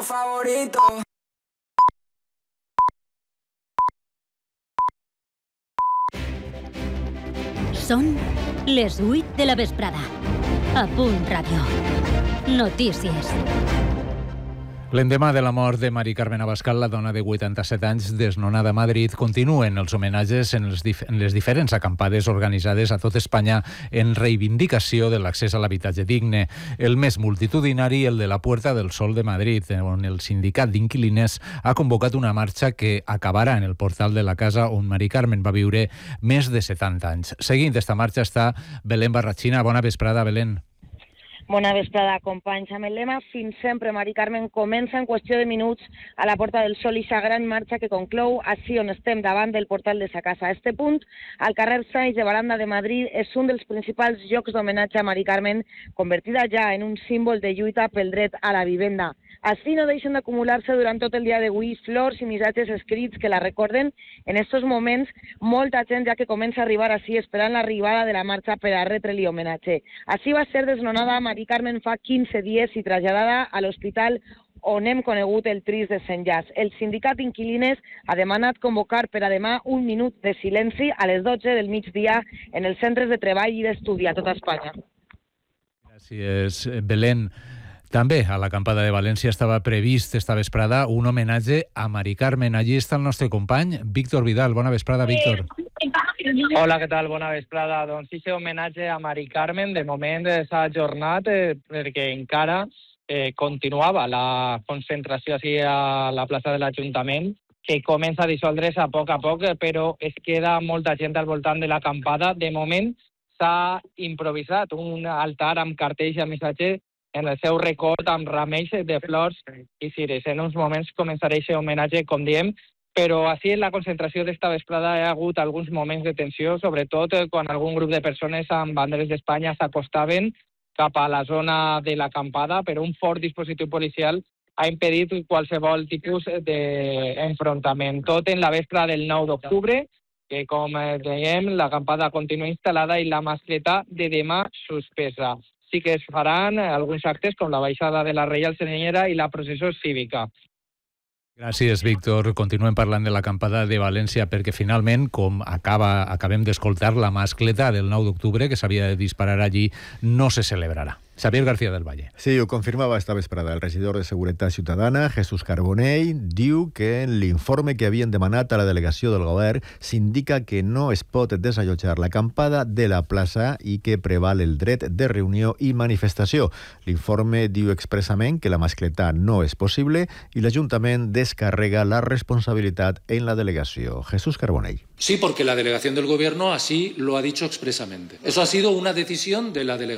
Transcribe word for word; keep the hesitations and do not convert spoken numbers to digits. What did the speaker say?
favorito. Són les vuit de la vesprada. A Punt Ràdio. Notícies. L'endemà de la mort de Mari Carmen Abascal, la dona de vuitanta-set anys desnonada a Madrid, continuen els homenatges en, els dif- en les diferents acampades organitzades a tot Espanya en reivindicació de l'accés a l'habitatge digne. El més multitudinari, el de la Puerta del Sol de Madrid, on el sindicat d'inquilines ha convocat una marxa que acabarà en el portal de la casa on Mari Carmen va viure més de setanta anys. Seguint esta marxa està Belén Barrachina. Bona vesprada, Belén. Bona vesprada, companys. Amb el lema Fins sempre, Mari Carmen comença en qüestió de minuts a la Porta del Sol i sa gran marxa que conclou així on estem davant del portal de sa casa. A este punt, al carrer Sáenz de Baranda de Madrid, és un dels principals llocs d'homenatge a Mari Carmen, convertida ja en un símbol de lluita pel dret a la vivenda. Així no deixen d'acumular-se durant tot el dia d'avui flors i missatges escrits que la recorden en estos moments molta gent ja que comença a arribar així esperant l'arribada de la marxa per a retre-li homenatge. Així va ser desnonada Mari Carmen fa quinze dies i traslladada a l'hospital on hem conegut el trist desenllaç. El sindicat d'inquilines ha demanat convocar per a demà un minut de silenci a les dotze del migdia en els centres de treball i d'estudi a tota Espanya. Gràcies, Belén. També a l'acampada de València estava previst esta vesprada un homenatge a Mari Carmen. Allí està el nostre company, Víctor Vidal. Bona vesprada, Víctor. Hola, què tal? Bona vesprada. Doncs sí, homenatge a Mari Carmen, de moment s'ha ajornat eh, perquè encara eh, continuava la concentració així a la plaça de l'Ajuntament, que comença a dissoldre's a poc a poc, però es queda molta gent al voltant de l'acampada. De moment s'ha improvisat un altar amb cartells i missatges en el seu record amb ramells de flors i cires. En uns moments començarà aquest homenatge, com diem, però així en la concentració d'esta vesprada hi ha hagut alguns moments de tensió, sobretot quan algun grup de persones amb banderes d'Espanya s'acostaven cap a la zona de l'acampada, però un fort dispositiu policial ha impedit qualsevol tipus d'enfrontament. Tot en la vespra del nou d'octubre, que com dèiem, l'acampada continua instal·lada i la mascleta de demà suspesa. Sí que es faran alguns actes com la baixada de la Reial Senyera i la processó cívica. Gràcies, Víctor. Continuem parlant de l'acampada de València perquè finalment, com acaba, acabem d'escoltar, la mascleta del nou d'octubre que s'havia de disparar allí no se celebrarà. Xavier García del Valle. Sí, ho confirmava esta vesprada el regidor de Seguretat Ciutadana, Jesús Carbonell, diu que en l'informe que havien demanat a la delegació del govern s'indica que no es pot desallotjar l'acampada de la plaça i que preval el dret de reunió i manifestació. L'informe diu expressament que la mascleta no és possible i l'Ajuntament descarrega la responsabilitat en la delegació. Jesús Carbonell. Sí, porque la delegación del Gobierno así lo ha dicho expresamente. Eso ha sido una decisión de la delegación.